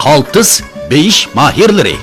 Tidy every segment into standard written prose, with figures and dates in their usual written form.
Qaltis beyish mahirlari.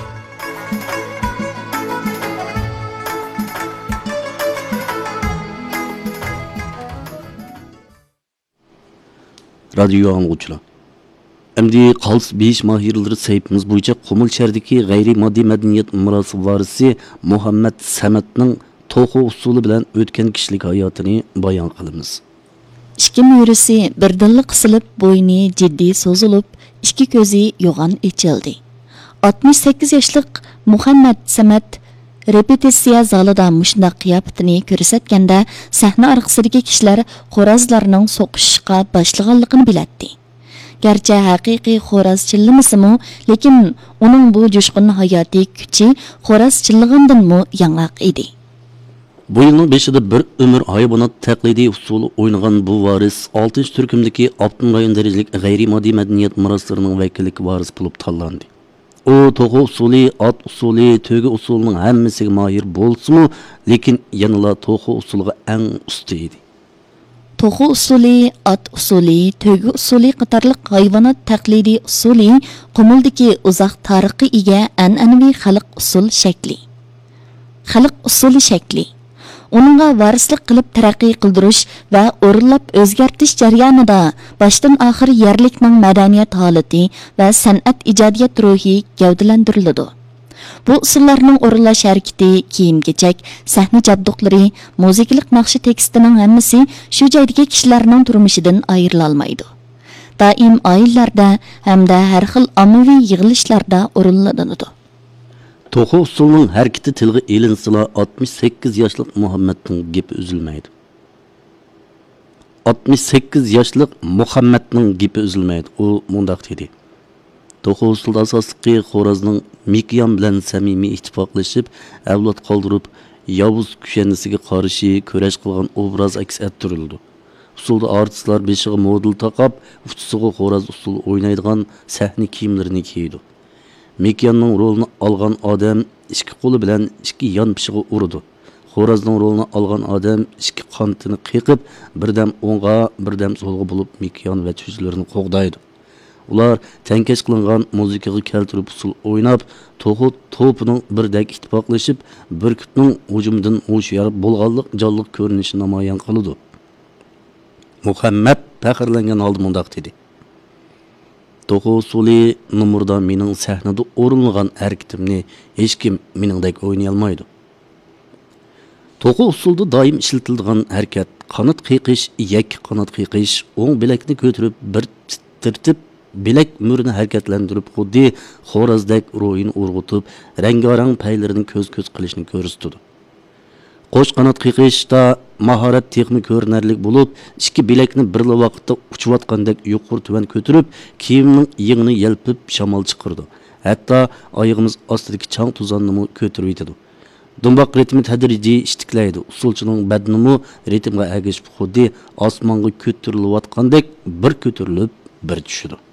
Radyo anlıqçılar. Endi qaltis beyish mahirlari saytimiz bo'yicha Qumul shahridagi g'ayri moddiy madaniyat merosi varisi Muhammad Samatning to'qi usuli bilan o'tgan kishilik hayotini bayon qilamiz. İki müyrisi birdinli qısilib, boyni ciddi sozulup, iki ko'zi yo'g'on içildi. 68 yoshlik Muhammad Samat repetitsiya zalida mushundaq qiyofatini ko'rsatganda sahna orqasidagi kishilar xo'rozlarning so'qishishga boshlaganligini bilatdi. Gerçi haqiqiy xo'roz chillimasimi, lekin uning bu jo'shqin hayotiy kuchi xo'roz chillagandanmi yangroq edi. Bu yılın 5'inde bir ömür hayvanat taklidi usulü oynagan bu varis 6. Türkümdeki Abdun rayon derecelik gayri maddi medeniyet miraslarının vekillik varis bulup tanlandı. O toğu usulü, at usulü, tögü usulünün hemmesi mahir bolsumu, lekin yanıla toğu usulüge en ustaydı. Toğu usulü, at usulü, tögü usulü qatarlıq hayvanat taklidi usulü Qumuldagi uzaq tarixiga ega an'anaviy xalq usul shakli. Xalq usuli shakli. Onunğa varislik qilib taraqqiy qildirish va o'rinlab o'zgartish jarayonida boshdan oxir yerlikning madaniyat holati va san'at ijodiyat ruhi gavdalantiriladi. Bu usullarning o'rinlash harakati, kiyim-kechak, sahna jabduqlari, muzikalik naqshi tekstining hammasi shu joydagi kishilarning turmushidan ayrila olmaydi. Doim oilalarda hamda har xil ommaviy yig'ilishlarda o'rinlanadi. Toğu usulünün hareketi tilgi elinsila 68 yaşlık Muhammed'nin gibi üzülmeydi. 68 yaşlık Muhammed'nin gibi üzülmeydi. O mundaq dedi. Toğu usulda asaslıqı Xorazның Mikyan bilen samimi ittifaqlaşıp, avlod qaldırıp, Yavuz küşendisiga qarşı köreş qılgan obraz aks ettirildi. Usulda artistlar beşiği model taqab, uçsuğu Xoraz usul oynaydigan sahne kiyimlerini kiydi. Mikyanның rolunu algan adam iki qo'li bilan iki yon pishig'i urdi. Xorazning rolunu algan adam iki qantini qiqib, birdam o'ng'a, birdam so'lg'a bo'lib Mikyan va tuzlarini qo'g'daydi. Ular tankash qilingan muzikaga keltirib usul o'ynab, to'pining birdek ittifoqlashib, burkutning hujumidan o'shiyar bo'lganlik jonliq ko'rinishini namoyon qildi. Muhammad faxrlangan holda mundaq dedi. Toğu usulü numurda mening sahnada o'rinlagan harakatimni hech kim meningdek o'ynay olmaydi. Toğu usulda doim ishlatiladigan harakat qanot qiqish, yakki qanot qiqish, o'ng bilakni ko'tarib bir tirtib, bilak murini harakatlantirib, xuddi xo'rozdek ruhini urg'utib, rangarang paylarini ko'z-ko'z qilishni ko'rsatdi. Qo'sh qanot qiqishda mahorat texnik ko'rinarlik bo'lib, ikki bilakni birla vaqtda uchayotgandek yuqori tuvan ko'tarib, kiyimning yengini yelpib shamol chiqirdi. Hatto oyog'imiz ostidagi chang tuzanni ko'tarib yetadi. Dumboq ritmi tadrijiy ishtiklaydi. Usulchining badnimi ritmga ergashib, xuddi osmonga ko'tarilayotgandek bir ko'tarilib, bir tushadi.